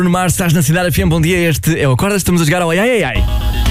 No Mar, estás na Cidade FM, bom dia. Este é o Acorda, estamos a jogar ao ai ai ai.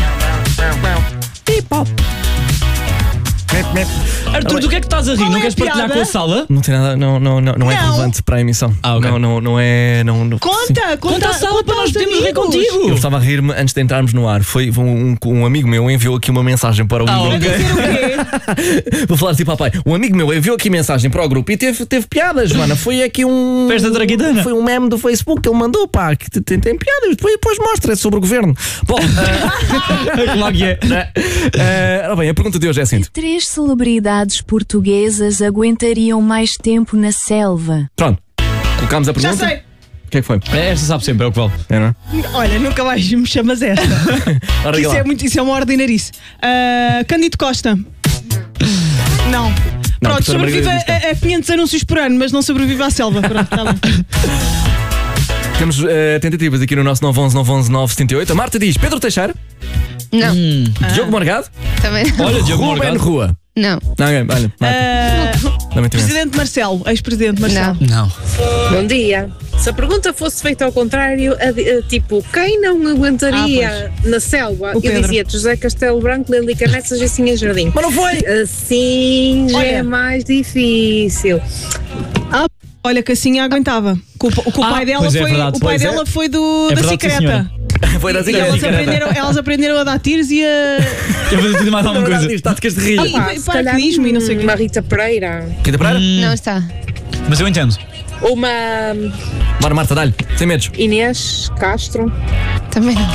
Arthur, do que é que estás a rir? Não queres partilhar com a sala? Não tem nada, não é relevante para a emissão. Ok. Não é. Conta a sala para nós podermos rir contigo. Eu estava a rir-me antes de entrarmos no ar. Foi um amigo meu enviou aqui uma mensagem para o grupo. Ok. Vou falar assim, papai. Um amigo meu enviou aqui mensagem para o grupo e teve piadas, Joana. Foi aqui Festa traquitana. Foi um meme do Facebook que ele mandou, pá, que tem piadas. Depois mostra, é sobre o governo. Bom, Claro que é. ora bem, a pergunta de hoje é assim. 3 celebridades portuguesas aguentariam mais tempo na selva? Pronto, colocámos a pergunta. Já sei. O que é que foi? Esta sabe sempre, é o que vale. É, não é? Olha, nunca mais me chamas esta. Ora, Que diga lá. isso é uma ordinarice. Cândido Costa. Não. Pronto, professora sobrevive Margarida a 500 anúncios por ano, mas não sobrevive à selva. Pronto, tá bem. Temos tentativas aqui no nosso 911-911-978. A Marta diz Pedro Teixeira, Não, Diogo Morgado, também não. Olha, Diogo Ruben Morgado. Rua. Não, Não, olha, Marta. Lamento imenso. Presidente Marcelo, ex-presidente Marcelo. Não. Bom dia. Se a pergunta fosse feita ao contrário, tipo, quem não aguentaria na selva? O Eu Pedro. dizia José Castelo Branco, Lili Canessas e Jacinha Jardim. Mas não foi! Assim já é Olha. mais difícil. Olha, que assim a aguentava. O pai dela pois é, foi, verdade. o pai Pois é. dela foi É da verdade, sim, bicicleta. senhora. Foi da E zica. elas aprenderam a dar tiros e a. Eu vou dizer mais alguma coisa. Diz táticas de rir. E paraquedismo e não sei o quê. Uma Rita Pereira. Quinta Pereira? não está. Mas eu entendo. Uma Bora, Marta, dá-lhe. Sem medos. Inês Castro. Também não.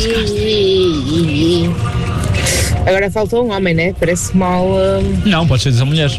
Agora faltou um homem, né? Parece mal. Não, pode ser dizer mulheres.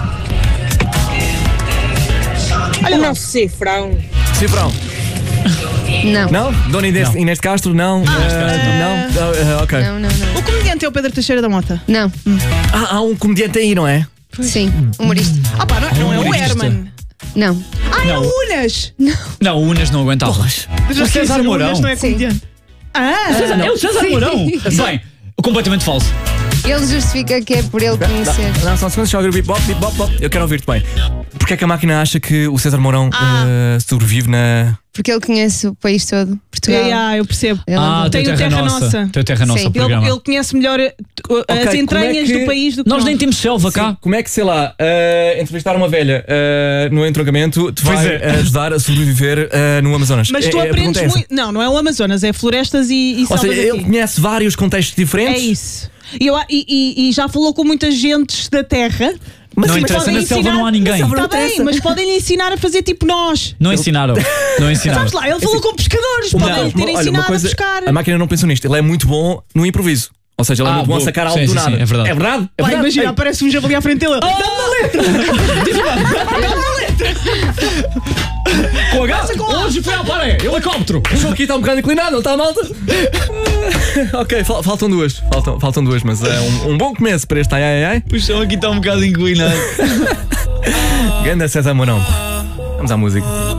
Olha o nosso cifrão. Cifrão. Não. Não? Dona Inês de Castro? Não. Não? Ok. Não. O comediante é o Pedro Teixeira da Mota. Não. Há um comediante aí, não é? Sim. Humorista. Ah pá, não é o Humorista. Herman. Não. Ah, é Não. o Unas. Não, o Unas não aguentava. Já sei César dizer, o Mourão. Unas não é Sim. comediante. É o César Mourão. Bem, completamente falso. Ele justifica que é por ele conhecer. Não, só um segundo, deixa eu ouvir o bip bop. Eu quero ouvir-te bem. Porquê é que a máquina acha que o César Mourão sobrevive na. Porque ele conhece o país todo, Portugal. Eu percebo. Ele tem o Terra Nossa. Tem o Terra Nossa, Sim. o programa. Ele conhece melhor as como entranhas é que- do país do que Nós nem temos selva cá. Sim, como é que, sei lá, entrevistar uma velha no entroncamento te Pois vai é. Ajudar a sobreviver no Amazonas? Mas tu a pergunta aprendes é essa. muito. Não é o Amazonas, é florestas e Ou selvas seja, ele aqui. conhece vários contextos diferentes. É isso. E já falou com muitas gentes da terra. Mas Não sim, interessa, podem na selva ensinar- não há ninguém. Mas Está bem, mas podem lhe ensinar a fazer tipo nós. Não ensinaram. Não ensinaram. Sabes lá, ele falou com pescadores, podem lhe ter olha, ensinado a pescar. a máquina não pensou nisto. Ele é muito bom no improviso. Ou seja, ele é muito bom a boa. sacar algo Sim, do sim, nada. sim, é verdade. É verdade? É Pai, verdade? imagina, Ei, aparece um javali à frente dele. Dá-me a letra! Com H? Hoje foi à paré. Helicóptero. O show aqui está um bocado inclinado, não está a malta? Ok, faltam duas. Faltam duas, mas é um bom começo para este ai ai ai. O chão aqui está um bocado inclinado. Ganda César Mourão. Vamos à música.